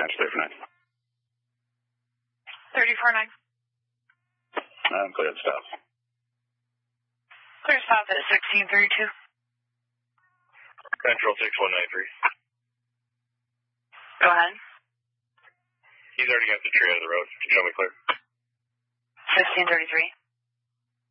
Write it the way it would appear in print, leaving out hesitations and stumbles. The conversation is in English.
Dispatch 349. 349. I'm clear to stop. Clear stop at 1632. Central 6193. Go ahead. He's already got the tree out of the road. Can you show me clear? 1633.